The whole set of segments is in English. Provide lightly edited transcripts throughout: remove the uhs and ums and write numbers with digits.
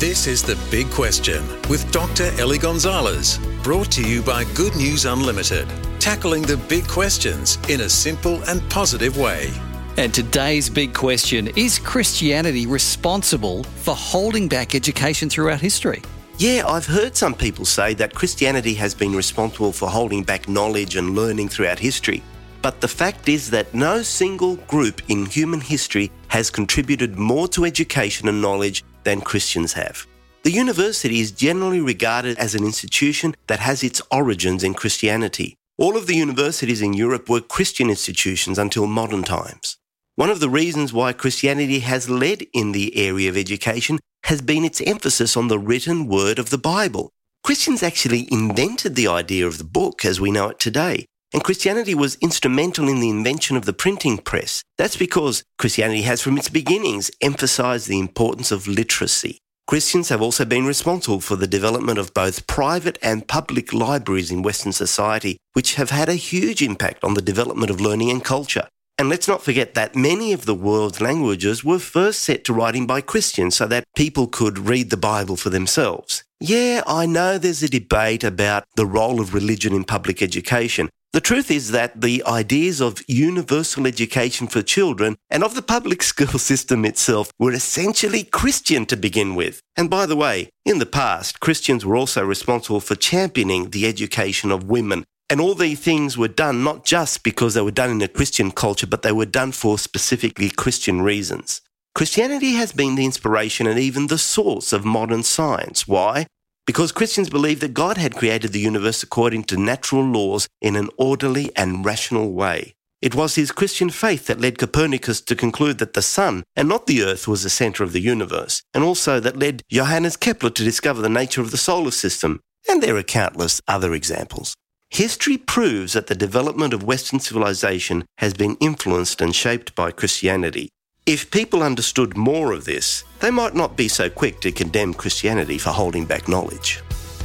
This is The Big Question with Dr. Ellie Gonzalez, brought to you by Good News Unlimited, tackling the big questions in a simple and positive way. And today's big question, is Christianity responsible for holding back education throughout history? Yeah, I've heard some people say that Christianity has been responsible for holding back knowledge and learning throughout history. But the fact is that no single group in human history has contributed more to education and knowledge than Christians have. The university is generally regarded as an institution that has its origins in Christianity. All of the universities in Europe were Christian institutions until modern times. One of the reasons why Christianity has led in the area of education has been its emphasis on the written word of the Bible. Christians actually invented the idea of the book as we know it today, and Christianity was instrumental in the invention of the printing press. That's because Christianity has from its beginnings emphasized the importance of literacy. Christians have also been responsible for the development of both private and public libraries in Western society, which have had a huge impact on the development of learning and culture. And let's not forget that many of the world's languages were first set to writing by Christians so that people could read the Bible for themselves. Yeah, I know there's a debate about the role of religion in public education. The truth is that the ideas of universal education for children and of the public school system itself were essentially Christian to begin with. And by the way, in the past, Christians were also responsible for championing the education of women. And all these things were done not just because they were done in a Christian culture, but they were done for specifically Christian reasons. Christianity has been the inspiration and even the source of modern science. Why? Because Christians believe that God had created the universe according to natural laws in an orderly and rational way. It was his Christian faith that led Copernicus to conclude that the sun and not the earth was the centre of the universe, and also that led Johannes Kepler to discover the nature of the solar system. And there are countless other examples. History proves that the development of Western civilization has been influenced and shaped by Christianity. If people understood more of this, they might not be so quick to condemn Christianity for holding back knowledge.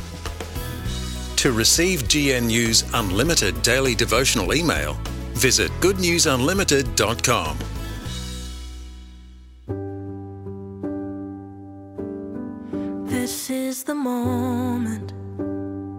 To receive GNU's unlimited daily devotional email, visit goodnewsunlimited.com. This is the moment